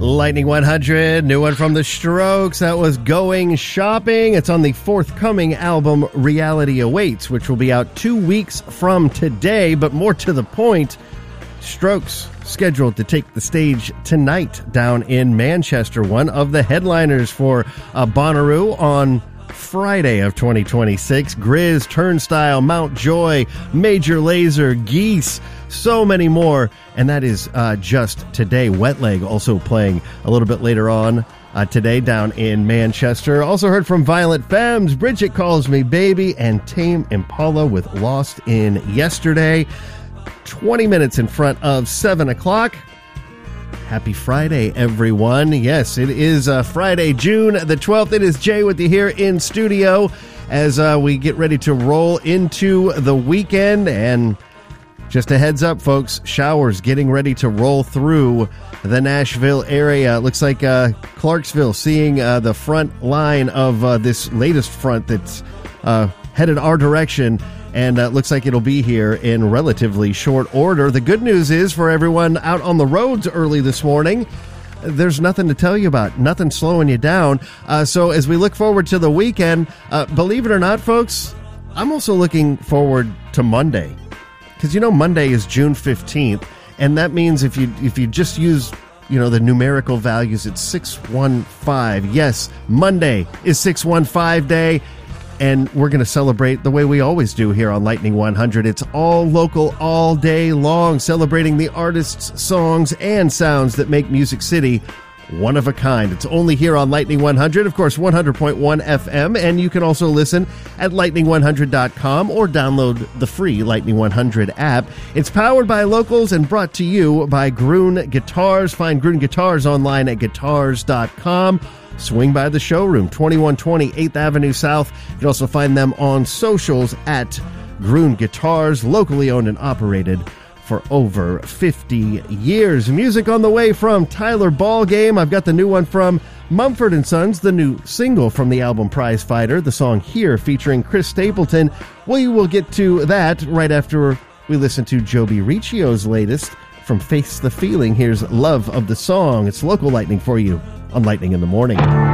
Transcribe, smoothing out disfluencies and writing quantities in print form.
Lightning 100, new one from The Strokes. That was Going Shopping. It's on the forthcoming album Reality Awaits, which will be out 2 weeks from today. But more to the point, Strokes scheduled to take the stage tonight down in Manchester, one of the headliners for Bonnaroo on Friday of 2026. Grizz, Turnstile, Mount Joy, Major Lazer, Geese, so many more. And that is just today. Wet Leg also playing a little bit later on today down in Manchester. Also heard from Violent Femmes, Bridget Calls Me Baby, and Tame Impala with Lost in Yesterday. 20 minutes in front of 7 o'clock. Happy Friday, everyone. Yes, it is Friday, June the 12th. It is Jay with you here in studio as we get ready to roll into the weekend. And just a heads up, folks, showers getting ready to roll through the Nashville area. It looks like Clarksville seeing the front line of this latest front that's headed our direction. And it looks like it'll be here in relatively short order. The good news is for everyone out on the roads early this morning, there's nothing to tell you about, nothing slowing you down. So as we look forward to the weekend, believe it or not, folks, I'm also looking forward to Monday. Because, you know, Monday is June 15th. And that means if you just use, you know, the numerical values, it's 615. Yes, Monday is 615 day. And we're going to celebrate the way we always do here on Lightning 100. It's all local, all day long, celebrating the artists, songs, and sounds that make Music City one of a kind. It's only here on Lightning 100, of course, 100.1 FM, and you can also listen at lightning100.com or download the free Lightning 100 app. It's powered by locals and brought to you by Gruen Guitars. Find Gruen Guitars online at guitars.com. Swing by the showroom, 2120 8th Avenue South. You can also find them on socials at Gruen Guitars, locally owned and operated for over 50 years. Music on the way from Tyler Ballgame. I've got the new one from Mumford & Sons, the new single from the album Prize Fighter, the song Here featuring Chris Stapleton. We will get to that right after we listen to Joby Riccio's latest from Face the Feeling. Here's Love of the Song. It's local lightning for you on Lightning in the Morning.